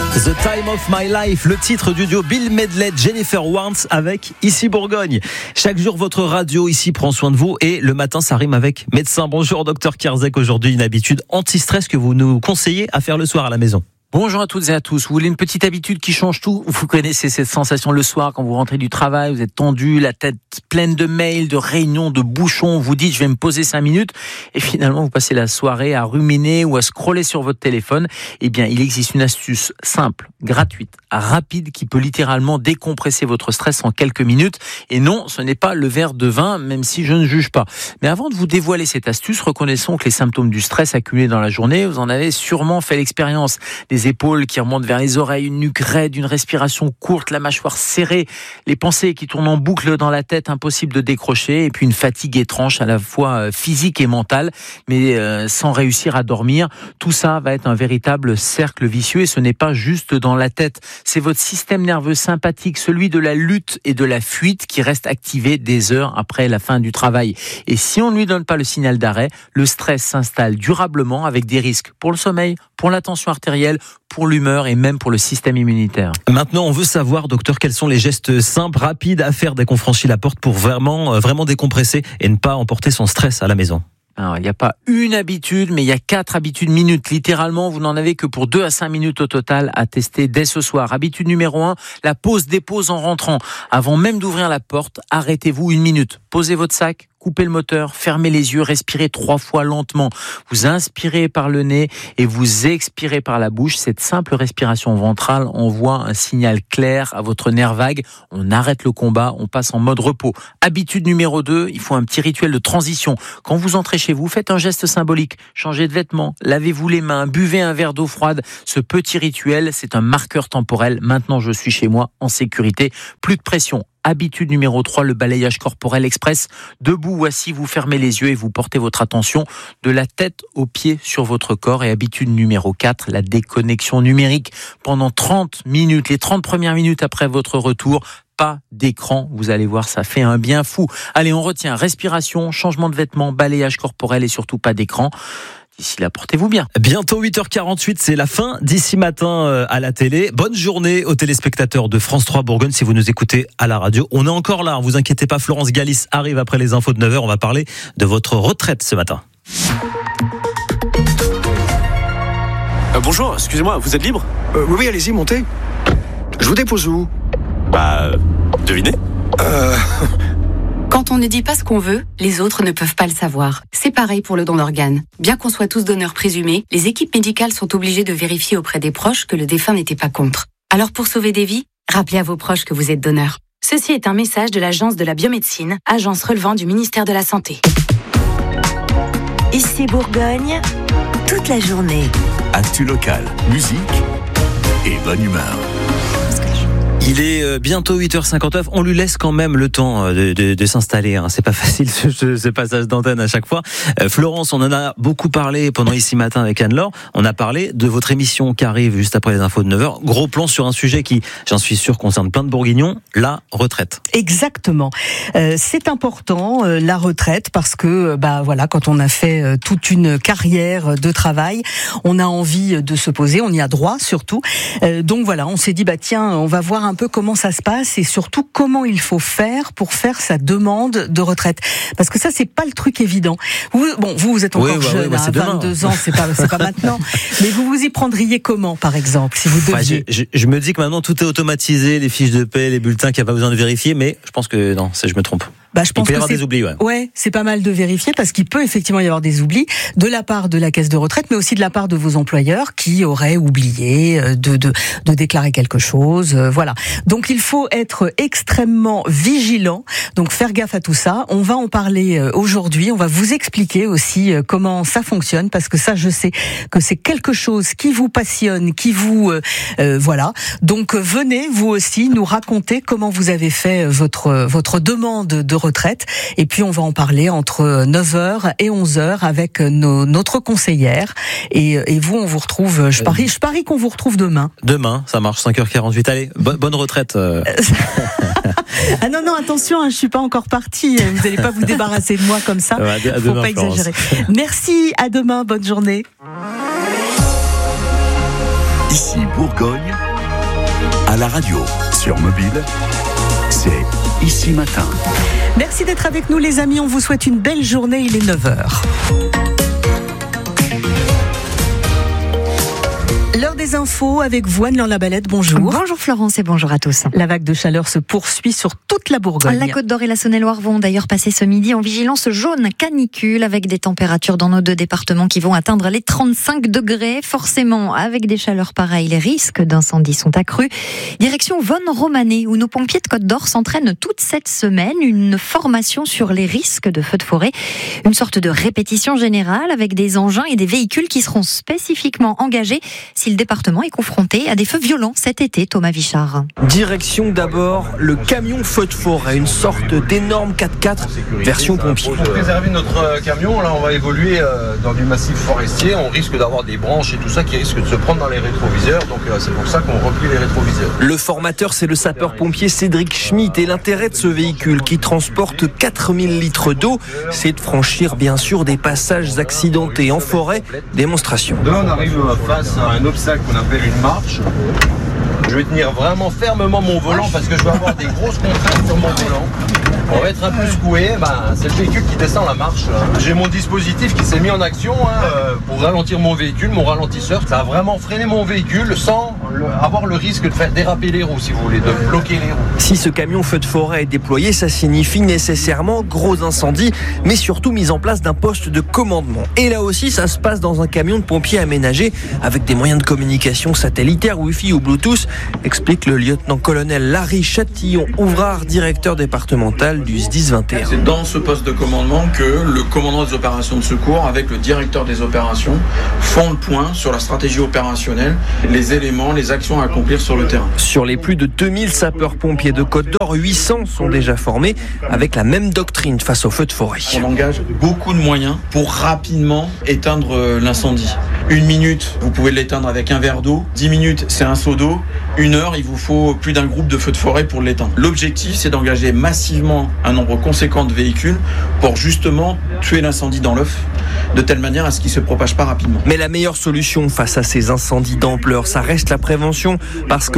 The Time of My Life, le titre du duo Bill Medley, Jennifer Warnes avec Ici Bourgogne. Chaque jour, votre radio ici prend soin de vous et le matin, ça rime avec médecin. Bonjour, docteur Kierzek. Aujourd'hui, une habitude anti-stress que vous nous conseillez à faire le soir à la maison. Bonjour à toutes et à tous. Vous voulez une petite habitude qui change tout? Vous connaissez cette sensation le soir quand vous rentrez du travail, vous êtes tendu, la tête pleine de mails, de réunions, de bouchons. Vous dites je vais me poser 5 minutes et finalement vous passez la soirée à ruminer ou à scroller sur votre téléphone. Eh bien, il existe une astuce simple, gratuite, rapide qui peut littéralement décompresser votre stress en quelques minutes. Et non, ce n'est pas le verre de vin, même si je ne juge pas. Mais avant de vous dévoiler cette astuce, reconnaissons que les symptômes du stress accumulés dans la journée, vous en avez sûrement fait l'expérience. Des épaules qui remontent vers les oreilles, une nuque raide, une respiration courte, la mâchoire serrée, les pensées qui tournent en boucle dans la tête, impossible de décrocher, et puis une fatigue étrange à la fois physique et mentale, mais sans réussir à dormir. Tout ça va être un véritable cercle vicieux et ce n'est pas juste dans la tête. C'est votre système nerveux sympathique, celui de la lutte et de la fuite qui reste activé des heures après la fin du travail. Et si on ne lui donne pas le signal d'arrêt, le stress s'installe durablement avec des risques pour le sommeil, pour la tension artérielle, pour l'humeur et même pour le système immunitaire. Maintenant, on veut savoir, docteur, quels sont les gestes simples, rapides à faire dès qu'on franchit la porte pour vraiment décompresser et ne pas emporter son stress à la maison. Alors, il n'y a pas une habitude, mais il y a 4 habitudes minutes. Littéralement, vous n'en avez que pour 2 à 5 minutes au total à tester dès ce soir. Habitude numéro 1, la pause-dépose en rentrant. Avant même d'ouvrir la porte, arrêtez-vous 1 minute. Posez votre sac, coupez le moteur, fermez les yeux, respirez 3 fois lentement. Vous inspirez par le nez et vous expirez par la bouche. Cette simple respiration ventrale envoie un signal clair à votre nerf vague. On arrête le combat, on passe en mode repos. Habitude numéro 2, il faut un petit rituel de transition. Quand vous entrez chez vous, faites un geste symbolique. Changez de vêtements, lavez-vous les mains, buvez un verre d'eau froide. Ce petit rituel, c'est un marqueur temporel. Maintenant, je suis chez moi, en sécurité. Plus de pression. Habitude numéro 3, le balayage corporel express. Debout ou assis, vous fermez les yeux et vous portez votre attention de la tête aux pieds sur votre corps. Et habitude numéro 4, la déconnexion numérique. Pendant 30 minutes, les 30 premières minutes après votre retour, pas d'écran. Vous allez voir, ça fait un bien fou. Allez, on retient respiration, changement de vêtements, balayage corporel et surtout pas d'écran. D'ici là, portez-vous bien. Bientôt 8h48, c'est la fin d'ici matin à la télé. Bonne journée aux téléspectateurs de France 3 Bourgogne si vous nous écoutez à la radio. On est encore là, vous inquiétez pas, Florence Galis arrive après les infos de 9h. On va parler de votre retraite ce matin. Bonjour, excusez-moi, vous êtes libre ? Oui, allez-y, montez. Je vous dépose où ? Devinez ? Quand on ne dit pas ce qu'on veut, les autres ne peuvent pas le savoir. C'est pareil pour le don d'organes. Bien qu'on soit tous donneurs présumés, les équipes médicales sont obligées de vérifier auprès des proches que le défunt n'était pas contre. Alors pour sauver des vies, rappelez à vos proches que vous êtes donneur. Ceci est un message de l'Agence de la biomédecine, agence relevant du ministère de la Santé. Ici Bourgogne, toute la journée. Actu locale, musique et bonne humeur. Il est bientôt 8h59. On lui laisse quand même le temps de s'installer. C'est pas facile ce passage d'antenne à chaque fois. Florence, on en a beaucoup parlé pendant Ici Matin avec Anne-Laure. On a parlé de votre émission qui arrive juste après les infos de 9h. Gros plan sur un sujet qui, j'en suis sûr, concerne plein de Bourguignons, la retraite. Exactement. C'est important, la retraite, parce que voilà, quand on a fait toute une carrière de travail, on a envie de se poser, on y a droit surtout. Donc voilà, on s'est dit, tiens, on va voir un peu comment ça se passe et surtout comment il faut faire pour faire sa demande de retraite. Parce que ça, c'est pas le truc évident. Vous êtes encore jeune, 22 ans, c'est pas maintenant. Mais vous y prendriez comment, par exemple, si vous deviez? Je me dis que maintenant tout est automatisé, les fiches de paie, les bulletins, qu'il n'y a pas besoin de vérifier, mais je pense que non, je me trompe. Je pense il peut y avoir des oublis, ouais, c'est pas mal de vérifier parce qu'il peut effectivement y avoir des oublis de la part de la caisse de retraite, mais aussi de la part de vos employeurs qui auraient oublié de déclarer quelque chose. Voilà. Donc il faut être extrêmement vigilant. Donc faire gaffe à tout ça. On va en parler aujourd'hui. On va vous expliquer aussi comment ça fonctionne parce que ça, je sais que c'est quelque chose qui vous passionne, qui vous voilà. Donc venez vous aussi nous raconter comment vous avez fait votre demande de retraite. Et puis, on va en parler entre 9h et 11h avec notre conseillère. Et vous, on vous retrouve, je parie qu'on vous retrouve demain. Demain, ça marche, 5h48. Allez, bonne retraite. Ah non, attention, je suis pas encore partie. Vous n'allez pas vous débarrasser de moi comme ça. Faut pas exagérer. Merci, à demain, bonne journée. Ici Bourgogne, à la radio, sur mobile, c'est Ici Matin. Merci d'être avec nous les amis, on vous souhaite une belle journée, il est 9h. L'heure des infos avec vous, Anne Labalette, bonjour. Bonjour Florence et bonjour à tous. La vague de chaleur se poursuit sur toute la Bourgogne. La Côte d'Or et la Saône-et-Loire vont d'ailleurs passer ce midi en vigilance jaune canicule avec des températures dans nos deux départements qui vont atteindre les 35 degrés. Forcément, avec des chaleurs pareilles, les risques d'incendie sont accrus. Direction Vonne-Romanée où nos pompiers de Côte d'Or s'entraînent toute cette semaine. Une formation sur les risques de feux de forêt. Une sorte de répétition générale avec des engins et des véhicules qui seront spécifiquement engagés si le département est confronté à des feux violents cet été, Thomas Vichard. Direction d'abord le camion feu de forêt, une sorte d'énorme 4x4 version pompier. Pour préserver notre camion, là on va évoluer dans du massif forestier, on risque d'avoir des branches et tout ça qui risquent de se prendre dans les rétroviseurs, donc c'est pour ça qu'on replie les rétroviseurs. Le formateur, c'est le sapeur-pompier Cédric Schmitt et l'intérêt de ce véhicule qui transporte 4000 litres d'eau, c'est de franchir bien sûr des passages accidentés en forêt. Démonstration. Là on arrive face à un obstacle qu'on appelle une marche. Je vais tenir vraiment fermement mon volant parce que je vais avoir des grosses contraintes sur mon volant. On va être un peu secoué, c'est le véhicule qui descend la marche. J'ai mon dispositif qui s'est mis en action pour ralentir mon véhicule, mon ralentisseur. Ça a vraiment freiné mon véhicule sans avoir le risque de faire déraper les roues, si vous voulez, de bloquer les roues. Si ce camion feu de forêt est déployé, ça signifie nécessairement gros incendie, mais surtout mise en place d'un poste de commandement. Et là aussi, ça se passe dans un camion de pompiers aménagé avec des moyens de communication satellitaire, Wi-Fi ou Bluetooth, explique le lieutenant-colonel Larry Chatillon, ouvrard, directeur départemental du SDIS 21. C'est dans ce poste de commandement que le commandant des opérations de secours avec le directeur des opérations font le point sur la stratégie opérationnelle, les éléments, les actions à accomplir sur le terrain. Sur les plus de 2000 sapeurs-pompiers de Côte d'Or, 800 sont déjà formés avec la même doctrine face aux feux de forêt. On engage beaucoup de moyens pour rapidement éteindre l'incendie. 1 minute, vous pouvez l'éteindre avec un verre d'eau. 10 minutes, c'est un seau d'eau. 1 heure, il vous faut plus d'un groupe de feux de forêt pour l'éteindre. L'objectif, c'est d'engager massivement un nombre conséquent de véhicules pour justement tuer l'incendie dans l'œuf, de telle manière à ce qu'il ne se propage pas rapidement. Mais la meilleure solution face à ces incendies d'ampleur, ça reste la prévention, parce que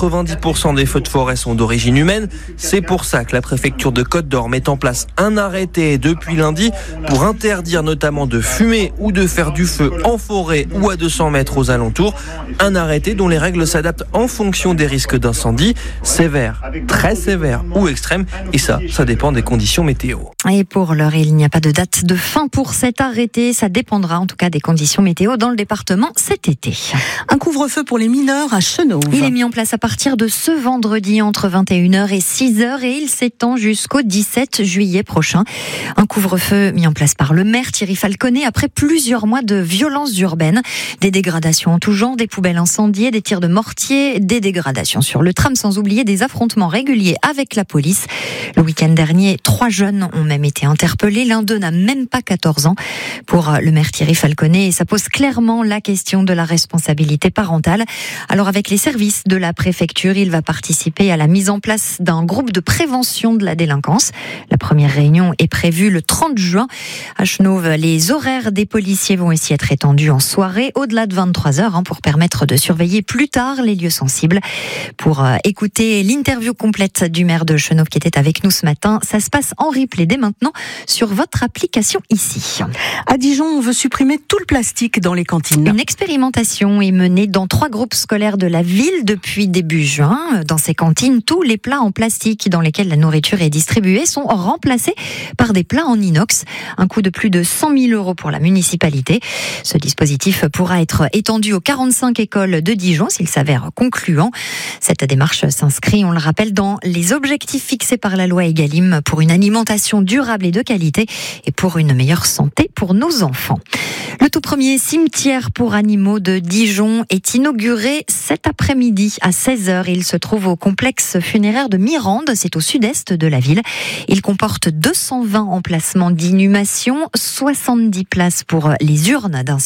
90% des feux de forêt sont d'origine humaine. C'est pour ça que la préfecture de Côte d'Or met en place un arrêté depuis lundi pour interdire notamment de fumer ou de faire du feu en forêt ou à 200 mètres aux alentours. Un arrêté dont les règles s'adaptent en fonction des risques d'incendie, sévères, très sévères ou extrêmes, et ça dépend des conditions météo. Et pour l'heure, il n'y a pas de date de fin pour cet arrêté. Ça dépendra en tout cas des conditions météo dans le département cet été. Un couvre-feu pour les mineurs à Chenauve. Il est mis en place à partir de ce vendredi entre 21h et 6h et il s'étend jusqu'au 17 juillet prochain. Un couvre-feu mis en place par le maire Thierry Falconet après plusieurs mois de violences urbaines. Des dégradations en tout genre, des poubelles incendiées, des tirs de mortier, des dégradations sur le tram, sans oublier des affrontements réguliers avec la police. Le week-end dernier, 3 jeunes ont même été interpellés. L'un d'eux n'a même pas 14 ans. Pour le maire Thierry Falconet, ça pose clairement la question de la responsabilité parentale. Alors avec les services de la préfecture, il va participer à la mise en place d'un groupe de prévention de la délinquance. La première réunion est prévue le 30 juin. À Chenauve, les horaires des policiers vont aussi être étendus en soirée, au-delà de 23h, pour permettre de surveiller plus tard les lieux sensibles. Pour écouter l'interview complète du maire de Chenauve qui était avec nous ce matin, ça se passe en replay dès maintenant sur votre application ici. À Dijon, on veut supprimer tout le plastique dans les cantines. Une expérimentation est menée dans 3 groupes scolaires de la ville depuis début juin. Dans ces cantines, tous les plats en plastique dans lesquels la nourriture est distribuée sont remplacés par des plats en inox. Un coût de plus de 100 000 € pour la municipalité. Ce dispositif pourra être étendu aux 45 écoles de Dijon s'il s'avère concluant. Cette démarche s'inscrit, on le rappelle, dans les objectifs fixés par la loi Egalim pour une alimentation durable et de qualité et pour une meilleure santé pour nos enfants. Le tout premier cimetière pour animaux de Dijon est inauguré cet après-midi à 16h. Il se trouve au complexe funéraire de Mirande, c'est au sud-est de la ville. Il comporte 220 emplacements d'inhumation, 70 places pour les urnes d'incinération.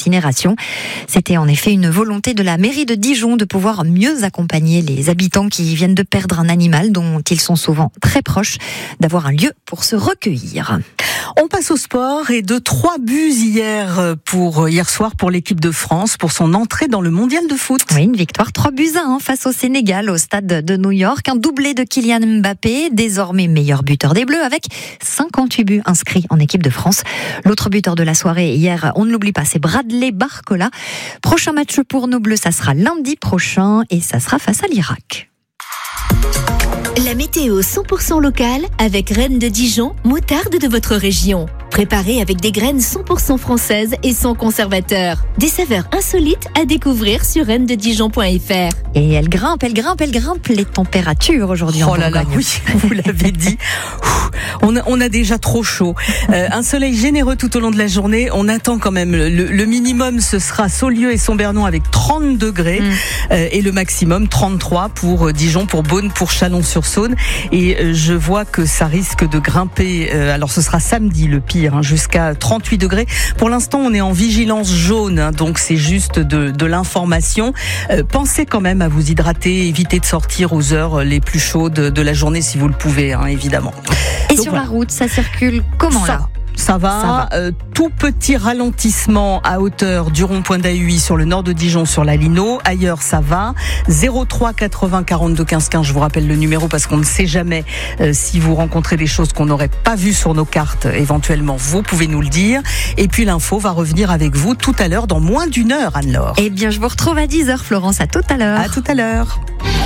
station. C'était en effet une volonté de la mairie de Dijon de pouvoir mieux accompagner les habitants qui viennent de perdre un animal dont ils sont souvent très proches, d'avoir un lieu pour se recueillir. On passe au sport et 3 buts hier soir pour l'équipe de France pour son entrée dans le mondial de foot. Oui, une victoire 3-1 face au Sénégal au stade de New York. Un doublé de Kylian Mbappé, désormais meilleur buteur des Bleus avec 58 buts inscrits en équipe de France. L'autre buteur de la soirée hier, on ne l'oublie pas, c'est Bradley Barcola. Prochain match pour nos Bleus, ça sera lundi prochain et ça sera face à l'Irak. La météo 100% locale avec Reine de Dijon, moutarde de votre région. Préparée avec des graines 100% françaises et sans conservateur. Des saveurs insolites à découvrir sur reinededijon.fr. Et elle grimpe les températures aujourd'hui en Bourgogne. Oh là là, oui, vous l'avez dit. On a déjà trop chaud. Un soleil généreux tout au long de la journée. On attend quand même le minimum, ce sera Saulieu et Sombernon avec 30 degrés et le maximum 33 pour Dijon, pour Beaune, pour Chalon-sur-Saône. Et je vois que ça risque de grimper. Alors ce sera samedi le pire, jusqu'à 38 degrés. Pour l'instant, on est en vigilance jaune, donc c'est juste de l'information. Pensez quand même à vous hydrater, évitez de sortir aux heures les plus chaudes de la journée si vous le pouvez, évidemment. Et donc, sur la route, ça circule comment là ? Ça va. Tout petit ralentissement à hauteur du rond-point d'AUI sur le nord de Dijon, sur la Lino. Ailleurs, ça va. 03 80 42 15 15. Je vous rappelle le numéro parce qu'on ne sait jamais si vous rencontrez des choses qu'on n'aurait pas vues sur nos cartes. Éventuellement, vous pouvez nous le dire. Et puis l'info va revenir avec vous tout à l'heure, dans moins d'une heure, Anne-Laure. Eh bien, je vous retrouve à 10h, Florence. À tout à l'heure. À tout à l'heure.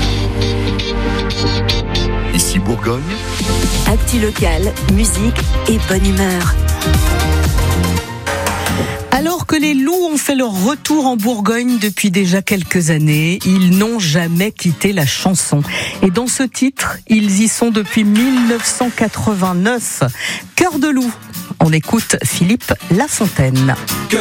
Ici Bourgogne. Actu locale, musique et bonne humeur. Alors que les loups ont fait leur retour en Bourgogne depuis déjà quelques années, ils n'ont jamais quitté la chanson. Et dans ce titre, ils y sont depuis 1989. Cœur de loup. On écoute Philippe Lafontaine. Cœur